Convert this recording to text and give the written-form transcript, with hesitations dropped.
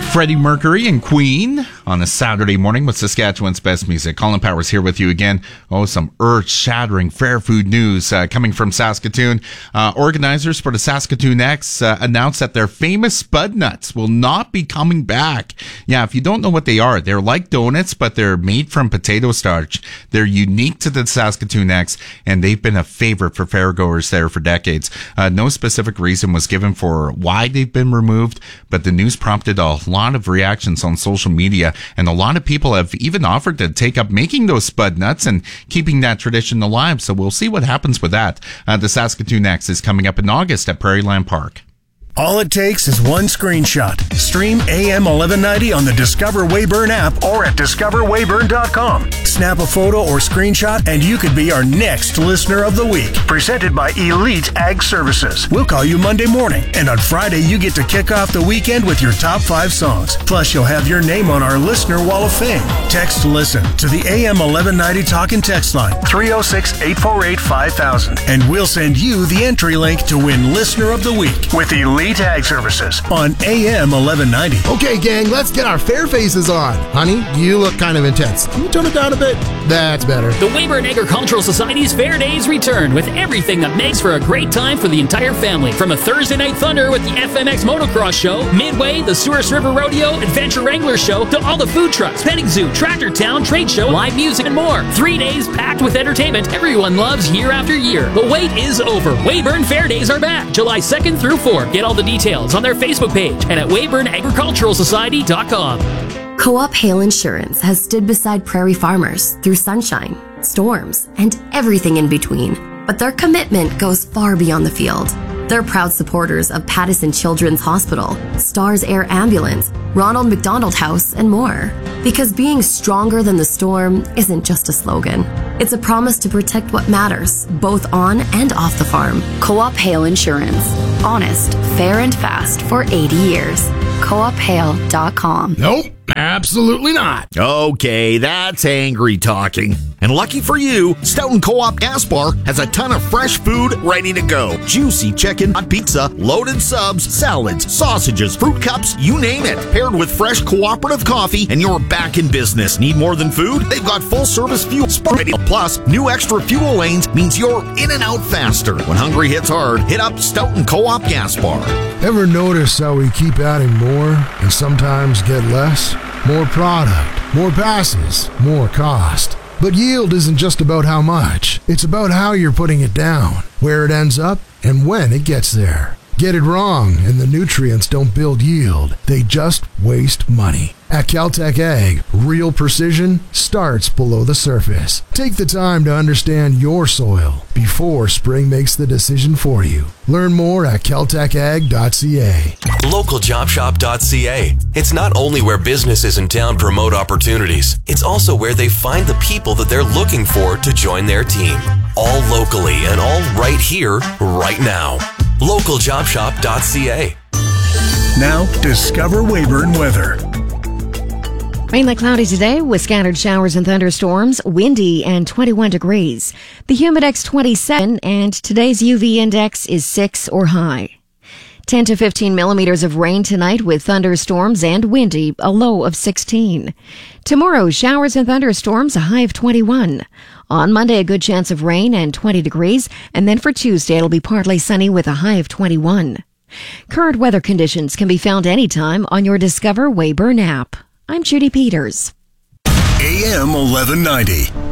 Freddie Mercury and Queen on a Saturday morning with Saskatchewan's best music. Colin Powers here with you again. Oh, some earth-shattering fair food news coming from Saskatoon. Organizers for the Saskatoon X announced that their famous Spud Nuts will not be coming back. Yeah, if you don't know what they are, they're like donuts, but they're made from potato starch. They're unique to the Saskatoon X, and they've been a favorite for fairgoers there for decades. No specific reason was given for why they've been removed, but the news prompted a lot of reactions on social media, and a lot of people have even offered to take up making those Spud Nuts and keeping that tradition alive. So we'll see what happens with that. The Saskatoon X is coming up in August at Prairieland Park. All it takes is one screenshot. Stream AM 1190 on the Discover Weyburn app or at discoverweyburn.com. Snap a photo or screenshot and you could be our next Listener of the Week. Presented by Elite Ag Services. We'll call you Monday morning, and on Friday you get to kick off the weekend with your top 5 songs. Plus you'll have your name on our Listener Wall of Fame. Text LISTEN to the AM 1190 talk and text line 306-848-5000, and we'll send you the entry link to win Listener of the Week with Elite Ag Services on AM 1190. Okay, gang, let's get our fair faces on. Honey, you look kind of intense. Can you tone it down a bit? That's better. The Weyburn Agricultural Society's Fair Days return with everything that makes for a great time for the entire family. From a Thursday Night Thunder with the FMX Motocross Show, Midway, the Souris River Rodeo, Adventure Wrangler Show, to all the food trucks, petting zoo, Tractor Town, trade show, live music, and more. 3 days packed with entertainment everyone loves year after year. The wait is over. Weyburn Fair Days are back July 2nd through 4th. Get all the details on their Facebook page and at WeyburnAgriculturalSociety.com. Co-op Hail Insurance has stood beside prairie farmers through sunshine, storms, and everything in between. But their commitment goes far beyond the field. They're proud supporters of Pattison Children's Hospital, Stars Air Ambulance, Ronald McDonald House, and more. Because being stronger than the storm isn't just a slogan. It's a promise to protect what matters, both on and off the farm. Co-op Hail Insurance. Honest, fair, and fast for 80 years. CoopHail.com. Nope, absolutely not. Okay, that's angry talking. And lucky for you, Stoughton Co-op Gas Bar has a ton of fresh food ready to go. Juicy chicken, hot pizza, loaded subs, salads, sausages, fruit cups, you name it. Paired with fresh cooperative coffee, and you're back in business. Need more than food? They've got full-service fuel. Plus, new extra fuel lanes means you're in and out faster. When hungry hits hard, hit up Stoughton Co-op Gas Bar. Ever notice how we keep adding more and sometimes get less? More product, more passes, more cost. But yield isn't just about how much. It's about how you're putting it down, where it ends up, and when it gets there. Get it wrong, and the nutrients don't build yield. They just waste money. At Caltech Ag, real precision starts below the surface. Take the time to understand your soil before spring makes the decision for you. Learn more at caltechag.ca. LocalJobShop.ca. It's not only where businesses in town promote opportunities, it's also where they find the people that they're looking for to join their team. All locally and all right here, right now. LocalJobShop.ca. Now, Discover Weyburn weather. Mainly cloudy today with scattered showers and thunderstorms, windy and 21 degrees. The Humidex 27 and today's UV index is 6 or high. 10 to 15 millimeters of rain tonight with thunderstorms and windy, a low of 16. Tomorrow, showers and thunderstorms, a high of 21. On Monday, a good chance of rain and 20 degrees. And then for Tuesday, it'll be partly sunny with a high of 21. Current weather conditions can be found anytime on your Discover Weyburn app. I'm Judy Peters. AM 1190.